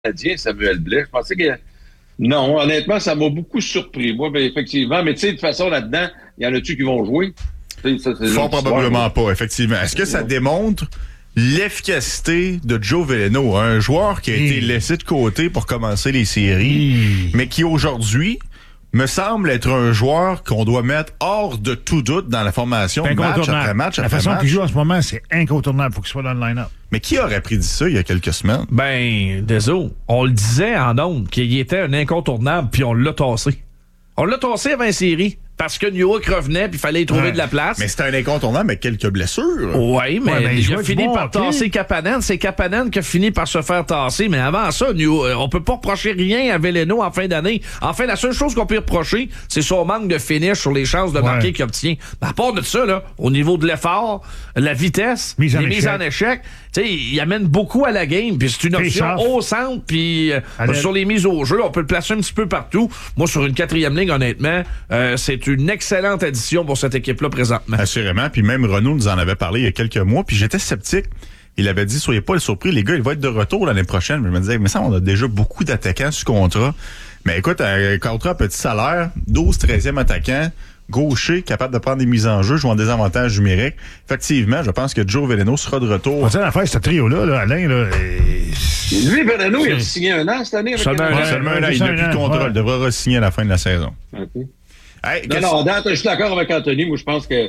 Canadien, Samuel Blais. Je pensais que... Non, honnêtement, ça m'a beaucoup surpris. Moi, ben, effectivement. Mais tu sais, de toute façon, là-dedans, il y en a-tu qui vont jouer? Ça, Fort probablement pas, effectivement. Est-ce que ça démontre l'efficacité de Joe Veleno, un joueur qui a été laissé de côté pour commencer les séries, mais qui aujourd'hui me semble être un joueur qu'on doit mettre hors de tout doute dans la formation match après match après match. La façon qu'il joue en ce moment, c'est incontournable. Il faut qu'il soit dans le line-up. Mais qui aurait prédit ça il y a quelques semaines? Ben, désolé. On le disait en ondes qu'il était un incontournable, puis on l'a tassé. On l'a tassé avant la série. Parce que New York revenait, puis il fallait y trouver de la place. Mais c'était un incontournable avec quelques blessures. Oui, mais il a fini par tasser Kapanen. C'est Kapanen qui a fini par se faire tasser. Mais avant ça, on peut pas reprocher rien à Veleno en fin d'année. Enfin, la seule chose qu'on peut reprocher, c'est son manque de finish sur les chances de marquer qu'il obtient. Mais à part de ça, là, au niveau de l'effort, la vitesse, les mises en échec, il amène beaucoup à la game. Puis c'est une option au centre, puis sur les mises au jeu, on peut le placer un petit peu partout. Moi, sur une 4e ligne, honnêtement, c'est une excellente addition pour cette équipe-là présentement. Assurément. Puis même Renaud nous en avait parlé il y a quelques mois, puis j'étais sceptique. Il avait dit, soyez pas surpris, les gars, il va être de retour l'année prochaine. Mais je me disais, mais ça, on a déjà beaucoup d'attaquants sous contrat. Mais écoute, un contrat à petit salaire, 13e attaquant, gaucher, capable de prendre des mises en jeu, jouant des avantages numériques. Effectivement, je pense que Joe Veleno sera de retour. On tient l'affaire, ce trio-là, Alain, là. Lui, Veleno, il a signé un an cette année. Seulement un an. Il n'a plus de contrat. Il devra re-signer à la fin de la saison. OK. Hey, je suis d'accord avec Anthony. Moi, je pense que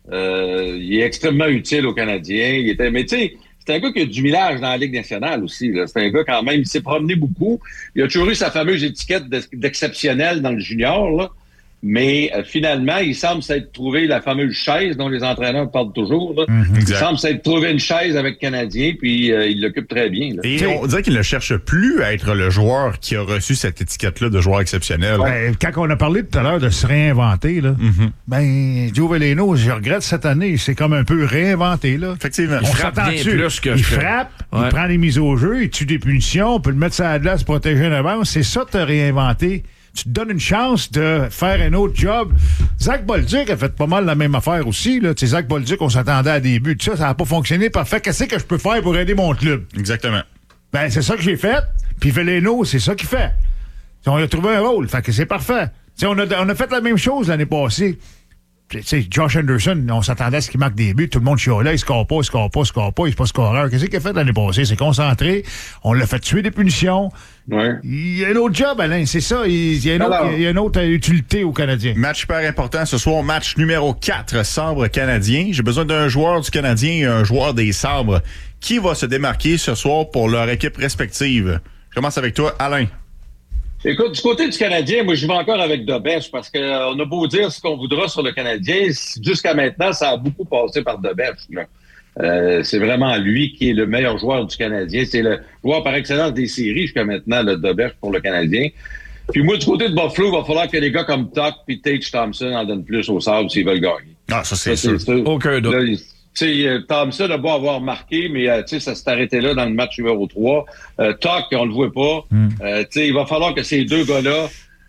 il est extrêmement utile aux Canadiens. Mais tu sais, c'est un gars qui a du millage dans la Ligue nationale aussi. Là. C'est un gars quand même, il s'est promené beaucoup. Il a toujours eu sa fameuse étiquette d'exceptionnel dans le junior, là. Mais finalement, il semble s'être trouvé la fameuse chaise dont les entraîneurs parlent toujours. Là. Il semble s'être trouvé une chaise avec le Canadien, puis il l'occupe très bien. Là. Et on dirait qu'il ne cherche plus à être le joueur qui a reçu cette étiquette-là de joueur exceptionnel. Ben, quand on a parlé tout à l'heure de se réinventer, là, Joe Veleno, je regrette cette année, il s'est comme un peu réinventé. Là. Effectivement. Il frappe il frappe, il prend les mises au jeu, il tue des punitions, on peut le mettre sur la glace, protéger en avance. C'est ça, te réinventer. Tu te donnes une chance de faire un autre job. Zach Bolduc a fait pas mal la même affaire aussi. Là. Zach Bolduc, on s'attendait à des buts. Ça n'a pas fonctionné parfait. Qu'est-ce que je peux faire pour aider mon club? Exactement. Ben, c'est ça que j'ai fait. Puis Veleno, c'est ça qu'il fait. On a trouvé un rôle. Fait que c'est parfait. On a fait la même chose l'année passée. T'sais, Josh Anderson, on s'attendait à ce qu'il marque des buts. Tout le monde chialait, il score pas, il est pas scoreur. Qu'est-ce qu'il a fait l'année passée? Il s'est concentré. On l'a fait tuer des punitions. Ouais. Il y a un autre job, Alain, c'est ça. Il y a une autre utilité aux Canadiens. Match hyper important ce soir, match numéro 4, Sabres canadien. J'ai besoin d'un joueur du Canadien et un joueur des Sabres. Qui va se démarquer ce soir pour leur équipe respective? Je commence avec toi, Alain. Écoute, du côté du Canadien, moi, je vais encore avec Dobèche parce qu'on a beau dire ce qu'on voudra sur le Canadien. Jusqu'à maintenant, ça a beaucoup passé par Dobèche. C'est vraiment lui qui est le meilleur joueur du Canadien. C'est le joueur par excellence des séries jusqu'à maintenant, le Dobèche pour le Canadien. Puis moi, du côté de Buffalo, il va falloir que les gars comme Tuck et Tage Thompson en donnent plus au Sabres s'ils veulent gagner. Ah, ça, c'est sûr. Aucun doute. Là, Thompson a beau avoir marqué, mais ça s'est arrêté là dans le match numéro 3. Tuck, on le voit pas. Il va falloir que ces deux gars-là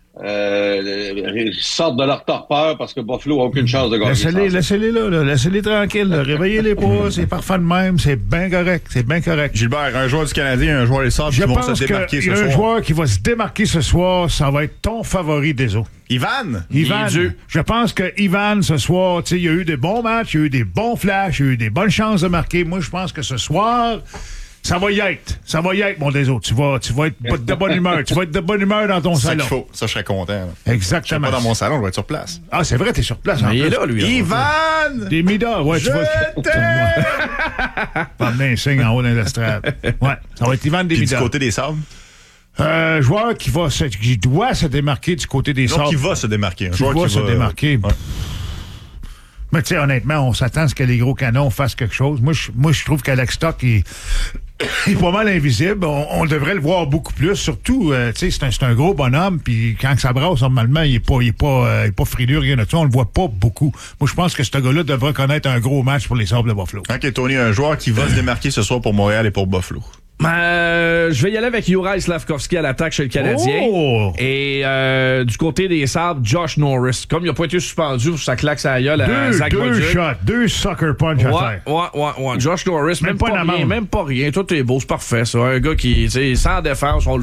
sortent de leur torpeur parce que Buffalo n'a aucune chance de gagner. Laissez-les là. Laissez-les tranquilles. Réveillez-les pas. C'est parfait de même. C'est bien correct. Gilbert, un joueur du Canadien, un joueur des Sabres qui vont se démarquer ce soir. Un joueur qui va se démarquer ce soir, ça va être ton favori des autres. Ivan, je pense que Ivan, ce soir, il y a eu des bons matchs, il y a eu des bons flashs, il y a eu des bonnes chances de marquer. Moi, je pense que ce soir, ça va y être, mon déso. Tu vas être de bonne humeur. Tu vas être de bonne humeur dans ton salon. C'est qu'il faut. Ça, je serais content. Là. Exactement. Je serais pas dans mon salon, je vais être sur place. Ah, c'est vrai, t'es sur place. Il est là, lui. Ivan! Des midors, ouais. Je t'aime! Pas un signe en haut dans l'estrade. Ouais, ça va être Ivan des midors. Du côté des Sabres? Joueur qui doit se démarquer du côté des Sabres. Qui va se démarquer. Un joueur qui va se démarquer. Ouais. Mais tu sais, honnêtement, on s'attend à ce que les gros canons fassent quelque chose. Moi, je trouve qu'Alex Stock il est pas mal invisible. On devrait le voir beaucoup plus. Surtout, tu sais, c'est un gros bonhomme. Puis quand ça brasse, normalement, il est pas frileux, rien de ça. On le voit pas beaucoup. Moi, je pense que ce gars-là devrait connaître un gros match pour les Sabres de Buffalo. OK, Tony, un joueur qui va se démarquer ce soir pour Montréal et pour Buffalo. Je vais y aller avec Juraj Slafkovský à l'attaque chez le Canadien. Oh! Et du côté des Sabres, Josh Norris. Comme il n'a pas été suspendu pour sa claque à la gueule à Zach Deux shots, 2 sucker punch à terre. Ouais. Josh Norris, même pas rien. Tout est beau, c'est parfait, ça. Un gars qui, sans défense, on le